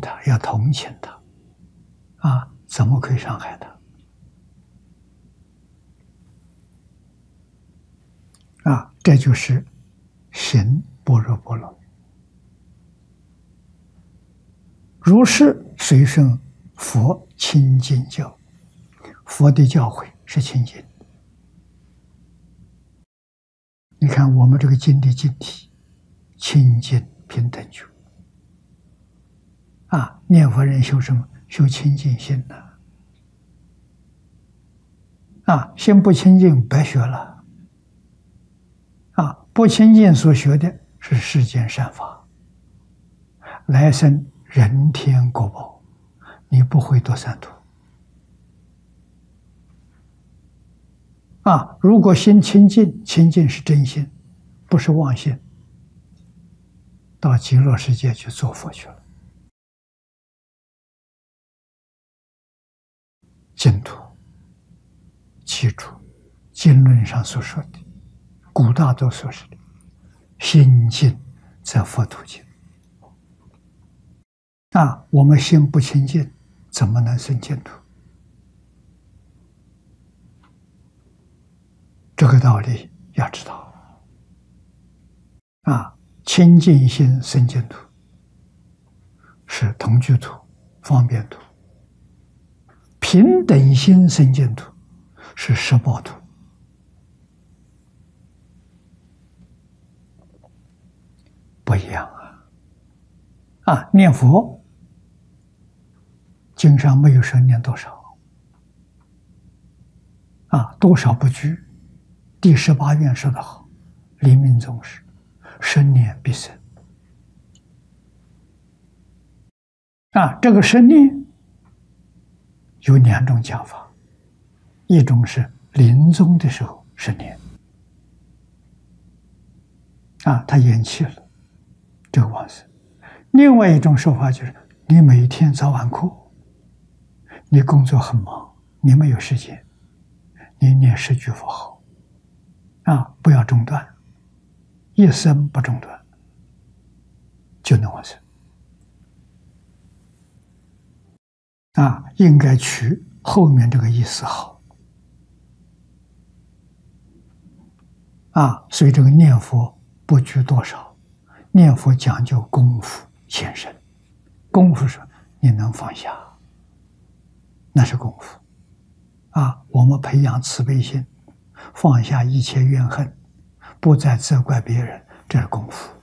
他，要同情他，怎么可以伤害他？这就是行般若波罗蜜。如是随顺佛清净教，佛的教诲是清净。你看我们这个经的经题，清净平等觉。念佛人修什么？修清净心心不清净白学了。不清净所学的是世间善法，来生人天果报，你不会堕三途。如果心清净，清净是真心，不是妄心，到极乐世界去做佛去了。净土，记住经论上所说的，古大都所说的，心净则佛土净。我们心不清净，怎么能生净土？这个道理要知道。清净心生净土，是同居土、方便土；平等心生净土，是十报土。不一样念佛，经上没有说念多少，多少不拘。第18愿说得好，临命终时，生念必生。这个生念有2种讲法，一种是临终的时候生念，他咽气了，这个往生；另外一种说法就是你每天早晚课，你工作很忙，你没有时间，你念10句佛号，不要中断，一生不中断，就能往生。应该取后面这个意思好。所以这个念佛不拘多少，念佛讲究功夫显身。功夫是你能放下，那是功夫。我们培养慈悲心，放下一切怨恨，不再责怪别人，这是功夫。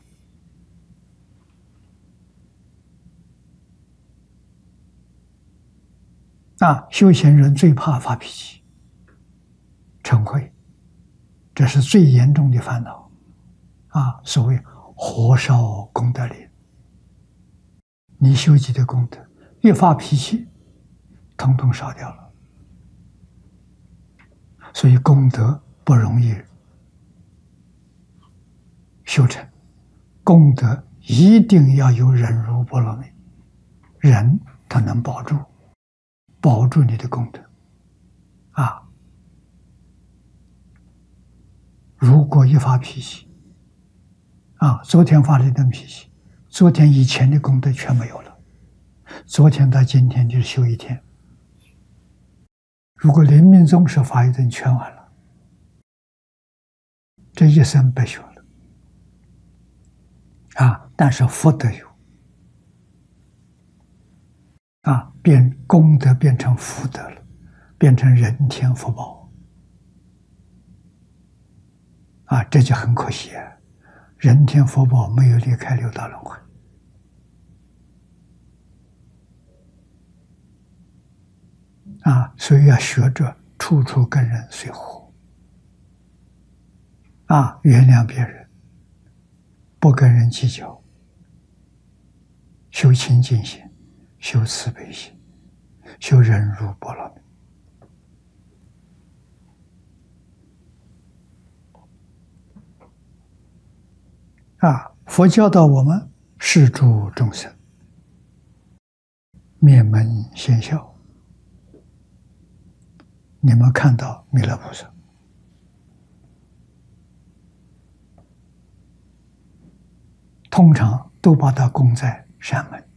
修行人最怕发脾气、嗔恚，这是最严重的烦恼。所谓火烧功德林，你修集的功德越发脾气，统统烧掉了。所以功德不容易修成，功德一定要有忍辱波罗蜜，忍它能保住你的功德。如果一发脾气，昨天发了一顿脾气，昨天以前的功德全没有了，昨天到今天就修一天。如果临命终时发一顿，全完了，这一生白修了。但是福德有，功德变成福德了，变成人天福报。这就很可惜，人天福报没有离开六道轮回。所以要学着处处跟人随和，原谅别人，不跟人计较，修清净心，修慈悲心，修忍辱波罗蜜。佛教导我们施诸众生，灭门先孝。你们看到弥勒菩萨，通常都把他供在山门。